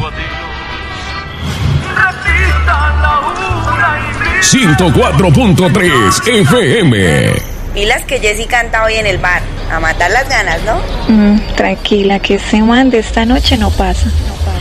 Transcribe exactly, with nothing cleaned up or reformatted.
ciento cuatro punto tres F M. Pilas que Jessy canta hoy en el bar. A matar las ganas, ¿no? Mm, tranquila, que ese man de esta noche no pasa. No pasa.